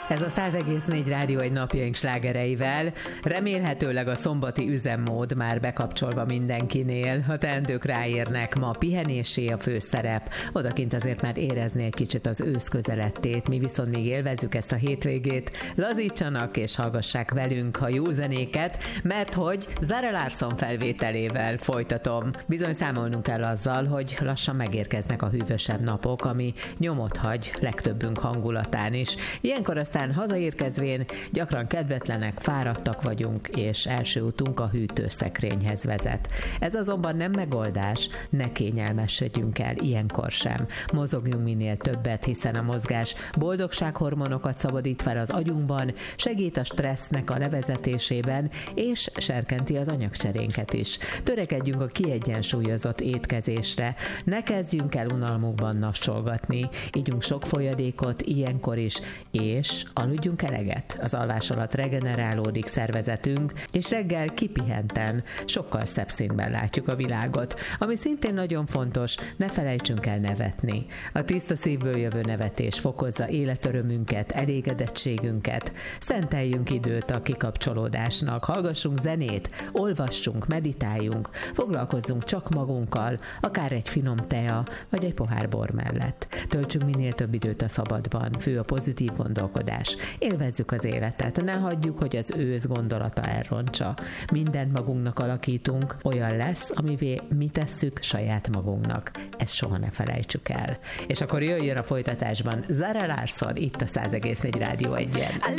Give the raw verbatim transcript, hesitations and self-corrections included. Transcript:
Ez a száz egész négy Rádió egy napjaink slágereivel. Remélhetőleg a szombati üzemmód már bekapcsolva mindenkinél. A teendők ráérnek, ma pihenésé a főszerep. Odakint azért már érezni egy kicsit az ősz közelettét. Mi viszont még élvezzük ezt a hétvégét. Lazítsanak és hallgassák velünk a jó zenéket, mert hogy Zara Larsson felvételével folytatom. Bizony számolnunk kell azzal, hogy lassan megérkeznek a hűvösebb napok, ami nyomot hagy legtöbbünk hangulatán is. Ilyenkor aztán hazaérkezvén gyakran kedvetlenek, fáradtak vagyunk, és első utunk a hűtőszekrényhez vezet. Ez azonban nem megoldás, ne kényelmesedjünk el ilyenkor sem. Mozogjunk minél többet, hiszen a mozgás boldogsághormonokat szabadít fel az agyunkban, segít a stressznek a levezetésében, és serkenti az anyagcserénket is. Törekedjünk a kiegyensúlyozott étkezésre, ne kezdjünk el unalmukban nassolgatni, ígyunk sok folyadékot ilyenkor is, és aludjunk eleget. Az alvás alatt regenerálódik szervezetünk, és reggel kipihenten sokkal szebb színben látjuk a világot. Ami szintén nagyon fontos, ne felejtsünk el nevetni. A tiszta szívből jövő nevetés fokozza életörömünket, elégedettségünket. Szenteljünk időt a kikapcsolódásnak, hallgassunk zenét, olvassunk, meditáljunk, foglalkozzunk csak magunkkal, akár egy finom tea, vagy egy pohár bor mellett. Töltsünk minél több időt a szabadban, fő a pozitív gondolkodás. Élvezzük az életet, ne hagyjuk, hogy az ősz gondolata elrontsa. Mindent magunknak alakítunk, olyan lesz, amivé mi tesszük saját magunknak. Ezt soha ne felejtsük el. És akkor jöjjön a folytatásban Zara Larsson itt a száz egész négy Rádió egyen.